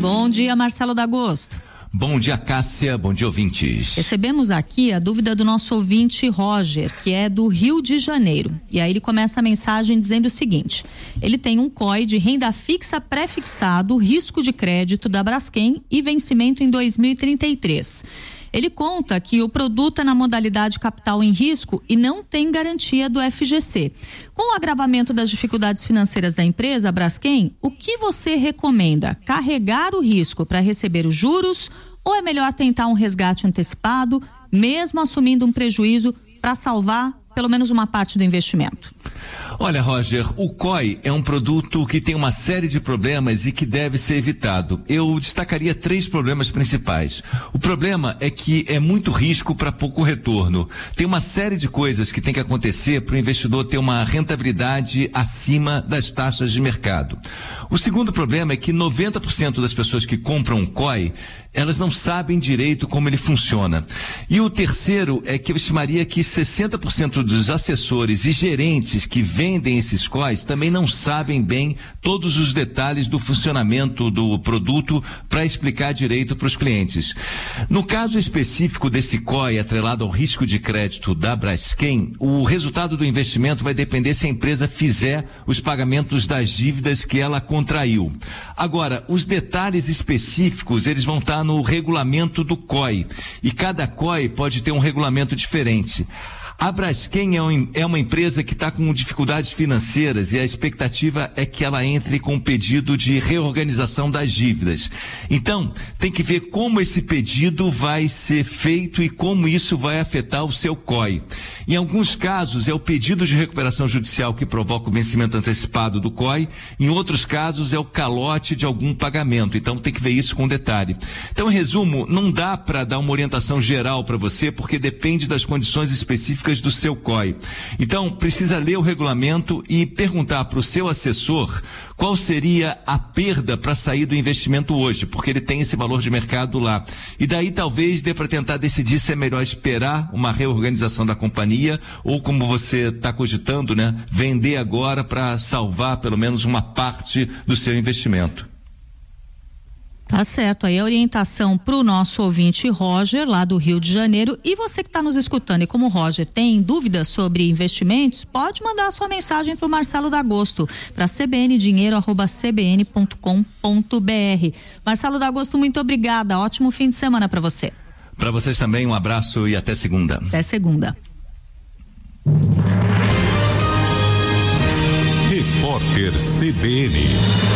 Bom dia, Marcelo D'Agosto. Bom dia, Cássia. Bom dia, ouvintes. Recebemos aqui a dúvida do nosso ouvinte Roger, que é do Rio de Janeiro. E aí ele começa a mensagem dizendo o seguinte: ele tem um COI de renda fixa pré-fixado, risco de crédito da Braskem e vencimento em 2033. Ele conta que o produto é na modalidade capital em risco e não tem garantia do FGC. Com o agravamento das dificuldades financeiras da empresa, a Braskem, o que você recomenda? Carregar o risco para receber os juros ou é melhor tentar um resgate antecipado, mesmo assumindo um prejuízo para salvar pelo menos uma parte do investimento? Olha, Roger, o COI é um produto que tem uma série de problemas e que deve ser evitado. Eu destacaria 3 problemas principais. O problema é que é muito risco para pouco retorno. Tem uma série de coisas que tem que acontecer para o investidor ter uma rentabilidade acima das taxas de mercado. O segundo problema é que 90% das pessoas que compram um COI, elas não sabem direito como ele funciona. E o terceiro é que eu estimaria que 60% dos assessores e gerentes que vendem esses COIs também não sabem bem todos os detalhes do funcionamento do produto para explicar direito para os clientes. No caso específico desse COI atrelado ao risco de crédito da Braskem, o resultado do investimento vai depender se a empresa fizer os pagamentos das dívidas que ela contraiu. Agora, os detalhes específicos, eles vão estar no regulamento do COI, e cada COI pode ter um regulamento diferente. A Braskem é uma empresa que está com dificuldades financeiras e a expectativa é que ela entre com um pedido de reorganização das dívidas. Então, tem que ver como esse pedido vai ser feito e como isso vai afetar o seu COI. Em alguns casos, é o pedido de recuperação judicial que provoca o vencimento antecipado do COI. Em outros casos, é o calote de algum pagamento. Então, tem que ver isso com detalhe. Então, em resumo, não dá para dar uma orientação geral para você, porque depende das condições específicas do seu COI. Então, precisa ler o regulamento e perguntar para o seu assessor qual seria a perda para sair do investimento hoje, porque ele tem esse valor de mercado lá. E daí talvez dê para tentar decidir se é melhor esperar uma reorganização da companhia ou, como você está cogitando, né, vender agora para salvar pelo menos uma parte do seu investimento. Tá certo, aí a orientação para o nosso ouvinte Roger, lá do Rio de Janeiro. E você que está nos escutando e como o Roger tem dúvidas sobre investimentos, pode mandar a sua mensagem para o Marcelo D'Agosto, para cbndinheiro@cbn.com.br. Marcelo D'Agosto, muito obrigada, ótimo fim de semana para você. Para vocês também, um abraço e até segunda. Até segunda. Repórter CBN.